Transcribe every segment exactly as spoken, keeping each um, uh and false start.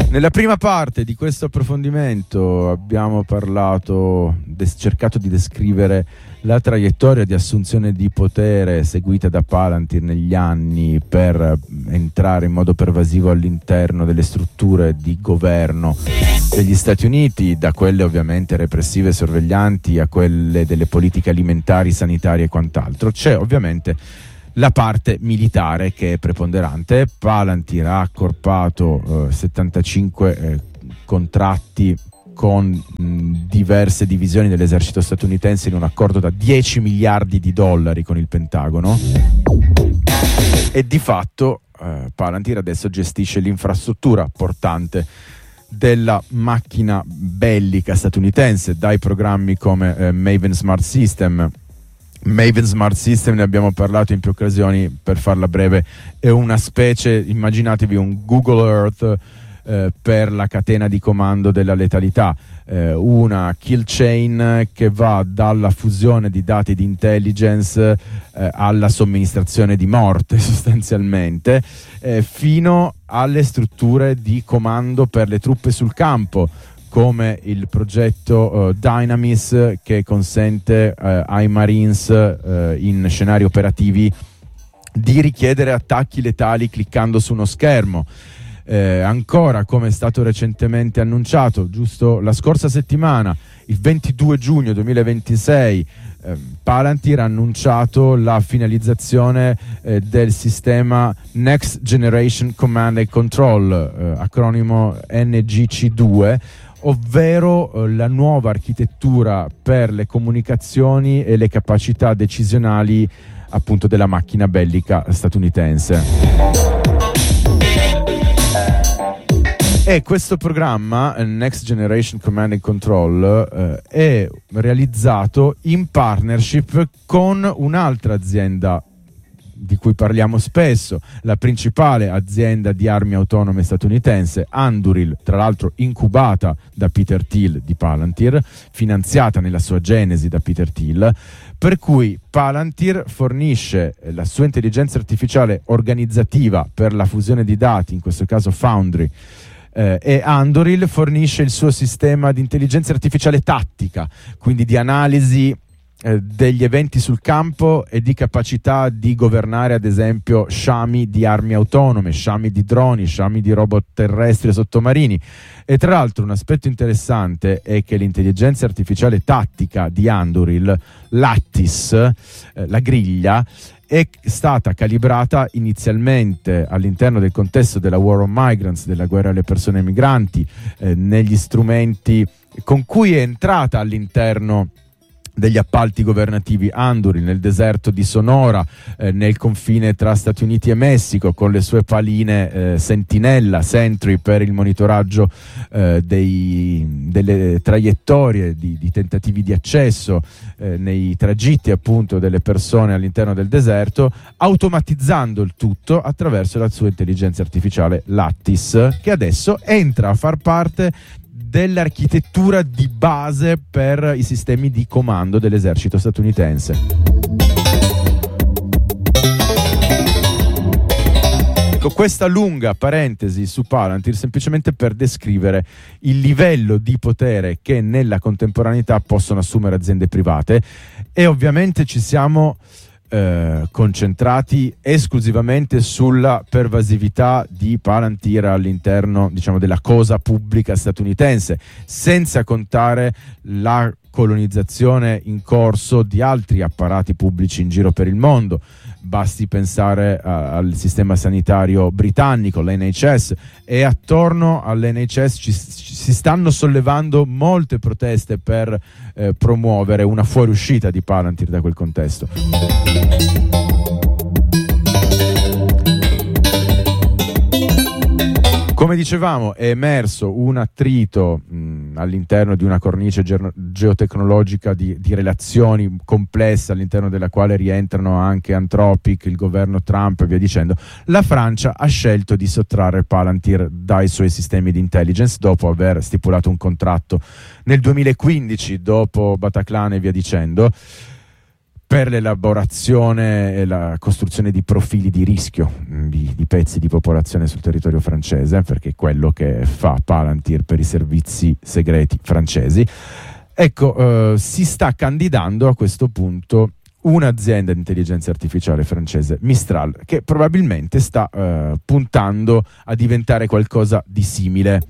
Nella prima parte di questo approfondimento abbiamo parlato, des- cercato di descrivere la traiettoria di assunzione di potere seguita da Palantir negli anni per entrare in modo pervasivo all'interno delle strutture di governo degli Stati Uniti, da quelle ovviamente repressive e sorveglianti a quelle delle politiche alimentari, sanitarie e quant'altro. C'è ovviamente la parte militare che è preponderante. Palantir ha accorpato eh, settantacinque eh, contratti con mh, diverse divisioni dell'esercito statunitense in un accordo da dieci miliardi di dollari con il Pentagono, e di fatto eh, Palantir adesso gestisce l'infrastruttura portante della macchina bellica statunitense, dai programmi come eh, Maven Smart System. Maven Smart System, ne abbiamo parlato in più occasioni, per farla breve è una specie, immaginatevi un Google Earth eh, per la catena di comando della letalità, eh, una kill chain che va dalla fusione di dati di intelligence eh, alla somministrazione di morte sostanzialmente, eh, fino alle strutture di comando per le truppe sul campo, come il progetto uh, Dynamis, che consente uh, ai Marines uh, in scenari operativi di richiedere attacchi letali cliccando su uno schermo. Eh, ancora, come è stato recentemente annunciato, giusto la scorsa settimana, il ventidue giugno duemilaventisei, eh, Palantir ha annunciato la finalizzazione eh, del sistema Next Generation Command and Control, eh, acronimo N G C due, ovvero eh, la nuova architettura per le comunicazioni e le capacità decisionali appunto della macchina bellica statunitense. E questo programma, Next Generation Command and Control, eh, è realizzato in partnership con un'altra azienda di cui parliamo spesso, la principale azienda di armi autonome statunitense, Anduril, tra l'altro incubata da Peter Thiel di Palantir, finanziata nella sua genesi da Peter Thiel, per cui Palantir fornisce la sua intelligenza artificiale organizzativa per la fusione di dati, in questo caso Foundry, eh, e Anduril fornisce il suo sistema di intelligenza artificiale tattica, quindi di analisi Eh, degli eventi sul campo e di capacità di governare ad esempio sciami di armi autonome, sciami di droni, sciami di robot terrestri e sottomarini. E tra l'altro un aspetto interessante è che l'intelligenza artificiale tattica di Anduril, l'Attis, eh, la griglia, è stata calibrata inizialmente all'interno del contesto della War on Migrants, della guerra alle persone migranti, eh, negli strumenti con cui è entrata all'interno degli appalti governativi Anduril, nel deserto di Sonora, eh, nel confine tra Stati Uniti e Messico, con le sue paline eh, Sentinella, Sentry, per il monitoraggio eh, dei, delle traiettorie di, di tentativi di accesso eh, nei tragitti appunto delle persone all'interno del deserto, automatizzando il tutto attraverso la sua intelligenza artificiale Lattice, che adesso entra a far parte dell'architettura di base per i sistemi di comando dell'esercito statunitense. Ecco, questa lunga parentesi su Palantir semplicemente per descrivere il livello di potere che nella contemporaneità possono assumere aziende private, e ovviamente ci siamo Eh, concentrati esclusivamente sulla pervasività di Palantir all'interno, diciamo, della cosa pubblica statunitense, senza contare la colonizzazione in corso di altri apparati pubblici in giro per il mondo. Basti pensare a, al sistema sanitario britannico, l'N H S, e attorno all'N H S ci, ci si stanno sollevando molte proteste per eh, promuovere una fuoriuscita di Palantir da quel contesto. Come dicevamo, è emerso un attrito mh, all'interno di una cornice ge- geotecnologica di, di relazioni complesse, all'interno della quale rientrano anche Anthropic, il governo Trump e via dicendo. La Francia ha scelto di sottrarre Palantir dai suoi sistemi di intelligence dopo aver stipulato un contratto nel duemilaquindici, dopo Bataclan e via dicendo, per l'elaborazione e la costruzione di profili di rischio di, di pezzi di popolazione sul territorio francese, perché è quello che fa Palantir per i servizi segreti francesi. Ecco, eh, si sta candidando a questo punto un'azienda di intelligenza artificiale francese, Mistral, che probabilmente sta eh, puntando a diventare qualcosa di simile.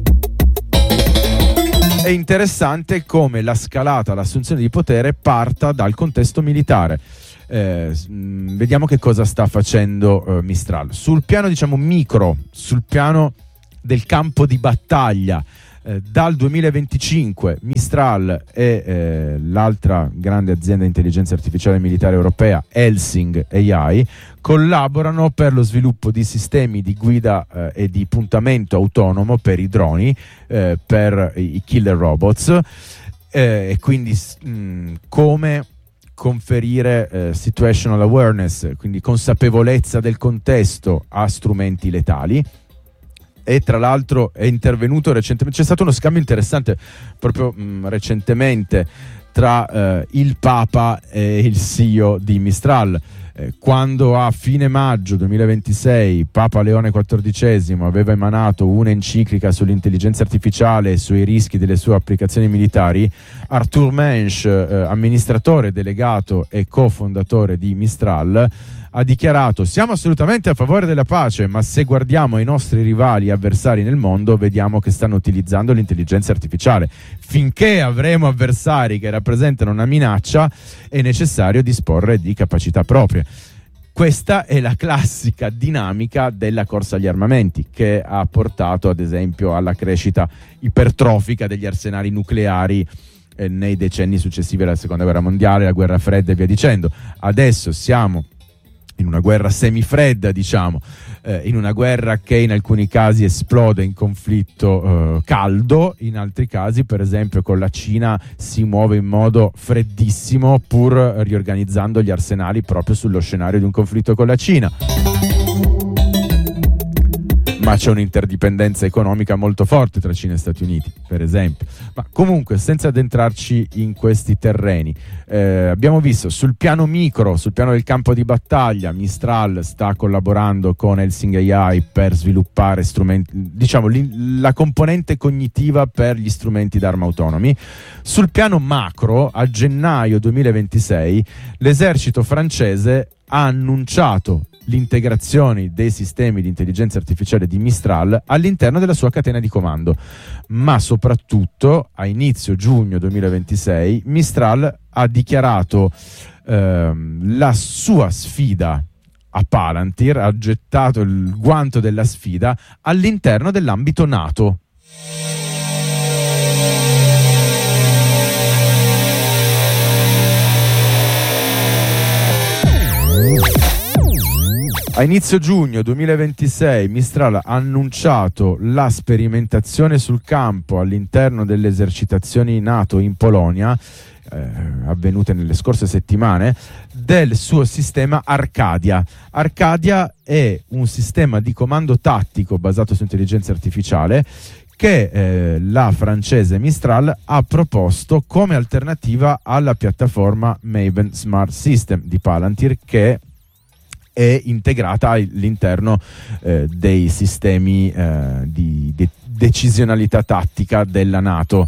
È interessante come la scalata, l'assunzione di potere parta dal contesto militare. Eh, mh, vediamo che cosa sta facendo eh, Mistral. Sul piano, diciamo, micro, sul piano del campo di battaglia, Eh, dal duemilaventicinque Mistral e eh, l'altra grande azienda di intelligenza artificiale militare europea, Helsing A I, collaborano per lo sviluppo di sistemi di guida eh, e di puntamento autonomo per i droni, eh, per i killer robots, eh, e quindi mh, come conferire eh, situational awareness, quindi consapevolezza del contesto a strumenti letali. E tra l'altro è intervenuto recentemente, c'è stato uno scambio interessante proprio mh, recentemente tra eh, il Papa e il C E O di Mistral, eh, quando a fine maggio duemilaventisei Papa Leone quattordicesimo aveva emanato un'enciclica sull'intelligenza artificiale e sui rischi delle sue applicazioni militari. Arthur Mensch, eh, amministratore delegato e cofondatore di Mistral, ha dichiarato: siamo assolutamente a favore della pace, ma se guardiamo i nostri rivali e avversari nel mondo vediamo che stanno utilizzando l'intelligenza artificiale. Finché avremo avversari che rappresentano una minaccia è necessario disporre di capacità proprie. Questa è la classica dinamica della corsa agli armamenti, che ha portato ad esempio alla crescita ipertrofica degli arsenali nucleari eh, nei decenni successivi alla seconda guerra mondiale, la guerra fredda e via dicendo. Adesso siamo in una guerra semifredda, diciamo, eh, in una guerra che in alcuni casi esplode in conflitto eh, caldo, in altri casi, per esempio con la Cina, si muove in modo freddissimo, pur riorganizzando gli arsenali proprio sullo scenario di un conflitto con la Cina. Ma c'è un'interdipendenza economica molto forte tra Cina e Stati Uniti, per esempio. Ma comunque, senza addentrarci in questi terreni, eh, abbiamo visto sul piano micro, sul piano del campo di battaglia, Mistral sta collaborando con Helsing A I per sviluppare strumenti, diciamo, la componente cognitiva per gli strumenti d'arma autonomi. Sul piano macro, a gennaio duemilaventisei, l'esercito francese ha annunciato l'integrazione dei sistemi di intelligenza artificiale di Mistral all'interno della sua catena di comando, ma soprattutto a inizio giugno duemilaventisei Mistral ha dichiarato ehm, la sua sfida a Palantir, ha gettato il guanto della sfida all'interno dell'ambito NATO. A inizio giugno duemilaventisei Mistral ha annunciato la sperimentazione sul campo all'interno delle esercitazioni NATO in Polonia, eh, avvenute nelle scorse settimane, del suo sistema Arcadia. Arcadia è un sistema di comando tattico basato su intelligenza artificiale che eh, la francese Mistral ha proposto come alternativa alla piattaforma Maven Smart System di Palantir, che è integrata all'interno eh, dei sistemi eh, di de- decisionalità tattica della NATO.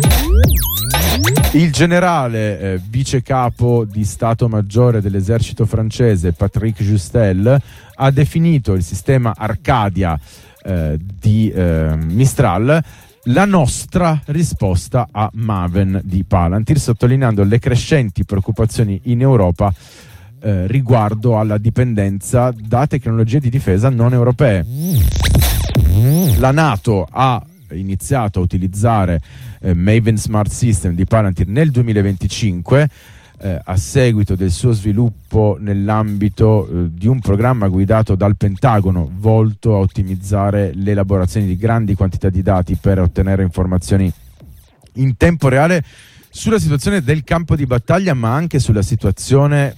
Il generale eh, vice capo di Stato Maggiore dell'esercito francese Patrick Justel ha definito il sistema Arcadia eh, di eh, Mistral la nostra risposta a Maven di Palantir, sottolineando le crescenti preoccupazioni in Europa Eh, riguardo alla dipendenza da tecnologie di difesa non europee. La NATO ha iniziato a utilizzare eh, Maven Smart System di Palantir nel duemilaventicinque eh, a seguito del suo sviluppo nell'ambito eh, di un programma guidato dal Pentagono volto a ottimizzare l'elaborazione di grandi quantità di dati per ottenere informazioni in tempo reale sulla situazione del campo di battaglia, ma anche sulla situazione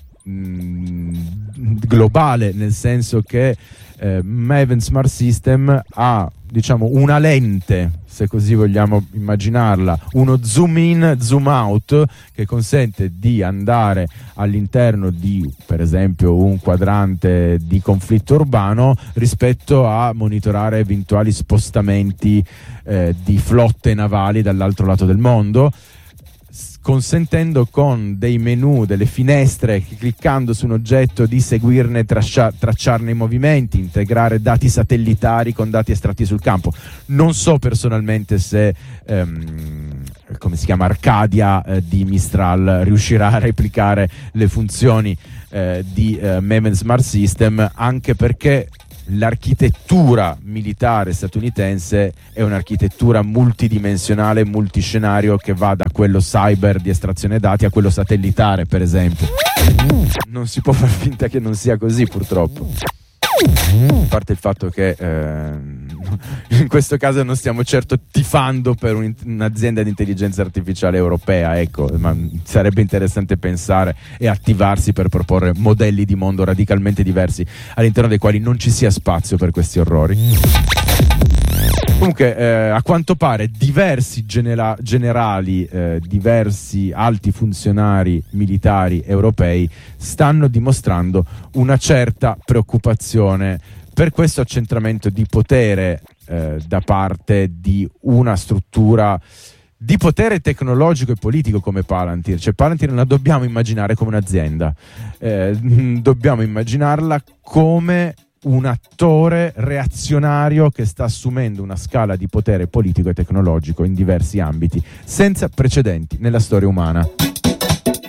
globale, nel senso che eh, Maven Smart System ha diciamo una lente, se così vogliamo immaginarla, uno zoom in, zoom out che consente di andare all'interno di, per esempio, un quadrante di conflitto urbano rispetto a monitorare eventuali spostamenti eh, di flotte navali dall'altro lato del mondo, consentendo con dei menu, delle finestre, cliccando su un oggetto, di seguirne, traccia, tracciarne i movimenti, integrare dati satellitari con dati estratti sul campo. Non so personalmente se ehm, come si chiama Arcadia eh, di Mistral riuscirà a replicare le funzioni eh, di eh, Maven Smart System, anche perché l'architettura militare statunitense è un'architettura multidimensionale, multiscenario, che va da quello cyber di estrazione dati a quello satellitare, per esempio. Non si può far finta che non sia così, purtroppo. A parte il fatto che eh, in questo caso non stiamo certo tifando per un, un'azienda di intelligenza artificiale europea, ecco, ma sarebbe interessante pensare e attivarsi per proporre modelli di mondo radicalmente diversi all'interno dei quali non ci sia spazio per questi orrori. Comunque, eh, a quanto pare diversi genera- generali, eh, diversi alti funzionari militari europei stanno dimostrando una certa preoccupazione per questo accentramento di potere eh, da parte di una struttura di potere tecnologico e politico come Palantir. Cioè, Palantir non la dobbiamo immaginare come un'azienda, eh, dobbiamo immaginarla come un attore reazionario che sta assumendo una scala di potere politico e tecnologico in diversi ambiti senza precedenti nella storia umana.